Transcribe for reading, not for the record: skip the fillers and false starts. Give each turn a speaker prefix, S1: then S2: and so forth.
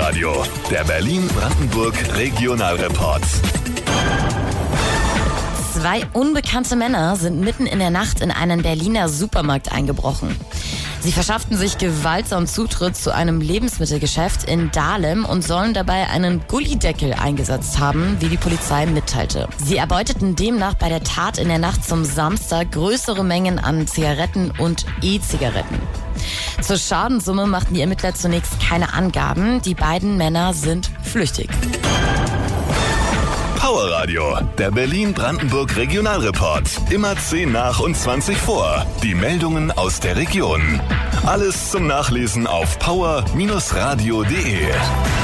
S1: Powerradio, der Berlin-Brandenburg Regionalreport.
S2: 2 unbekannte Männer sind mitten in der Nacht in einen Berliner Supermarkt eingebrochen. Sie verschafften sich gewaltsam Zutritt zu einem Lebensmittelgeschäft in Dahlem und sollen dabei einen Gullideckel eingesetzt haben, wie die Polizei mitteilte. Sie erbeuteten demnach bei der Tat in der Nacht zum Samstag größere Mengen an Zigaretten und E-Zigaretten. Zur Schadenssumme machten die Ermittler zunächst keine Angaben. Die beiden Männer sind flüchtig.
S1: Powerradio, der Berlin-Brandenburg Regionalreport. Immer 10 nach und 20 vor. Die Meldungen aus der Region. Alles zum Nachlesen auf power-radio.de.